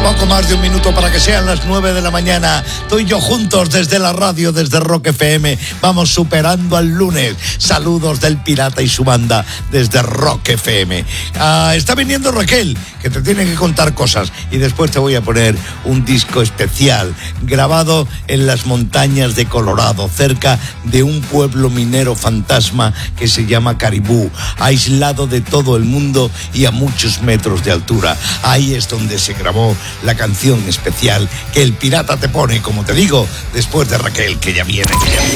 Poco más de un minuto para que sean las 9 de la mañana. Tú y yo juntos desde la radio, desde Rock FM. Vamos superando al lunes. Saludos del Pirata y su banda desde Rock FM. Está viniendo Raquel, que te tiene que contar cosas. Y después te voy a poner un disco especial grabado en las montañas de Colorado, cerca de un pueblo minero fantasma que se llama Caribú, aislado de todo el mundo y a muchos metros de altura. Ahí es donde se grabó la canción especial que el Pirata te pone, como te digo, después de Raquel, que ya viene.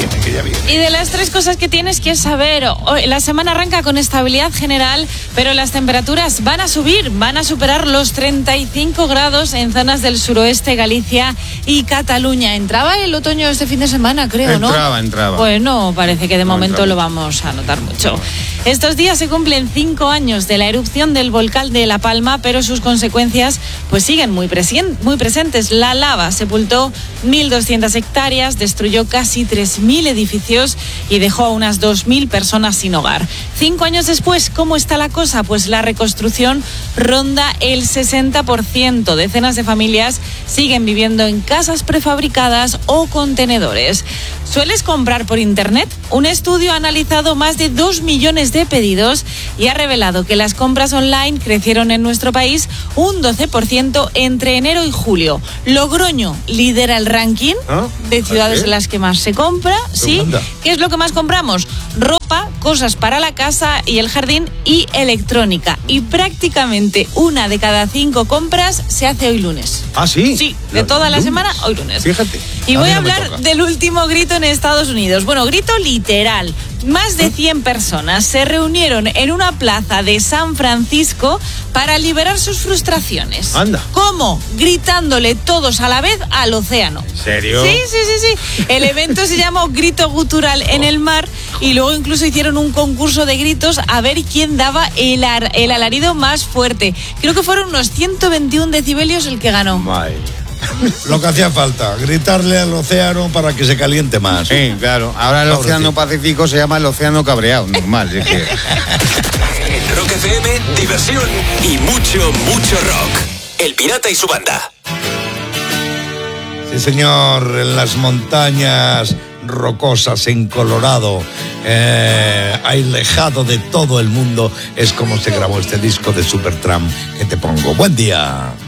Y de las tres cosas que tienes que saber, la semana arranca con estabilidad general, pero las temperaturas van a subir, van a superar los 35 grados en zonas del suroeste, Galicia y Cataluña. Entraba el otoño este fin de semana, creo, ¿no? Entraba. Bueno, parece que de momento lo vamos a notar mucho. Estos días se cumplen 5 años de la erupción del volcán de La Palma, pero sus consecuencias pues siguen muy presentes. La lava sepultó 1.200 hectáreas, destruyó casi 3.000 edificios y dejó a unas 2.000 personas sin hogar. 5 años después, ¿cómo está la cosa? Pues la reconstrucción ronda el 60%. Decenas de familias siguen viviendo en casas prefabricadas o contenedores. ¿Sueles comprar por internet? Un estudio ha analizado más de 2 millones de pedidos y ha revelado que las compras online crecieron en nuestro país un 12% entre enero y julio. Logroño lidera el ranking de ciudades en las que más se compra. ¿Sí? ¿Qué es lo que más compramos? Ropa, cosas para la casa y el jardín y electrónica. Y prácticamente 1 de cada 5 compras se hace hoy lunes. ¿Ah, sí? Sí, de toda la semana, hoy lunes. Fíjate. Y voy a hablar del último grito en Estados Unidos. Bueno, grito literal. Más de 100 personas se reunieron en una plaza de San Francisco para liberar sus frustraciones. Anda. ¿Cómo? Gritándole todos a la vez al océano. ¿En serio? Sí. El evento se llamó Grito Gutural en el Mar y luego incluso hicieron un concurso de gritos a ver quién daba el alarido más fuerte. Creo que fueron unos 121 decibelios el que ganó. Madre. Lo que hacía falta, gritarle al océano para que se caliente más. Sí, claro. Ahora el océano Pacífico se llama el océano cabreado, normal. Es que... En Rock FM, diversión y mucho rock. El Pirata y su banda. Sí, señor, en las montañas rocosas en Colorado, alejado de todo el mundo, es como se grabó este disco de Supertramp que te pongo. Buen día.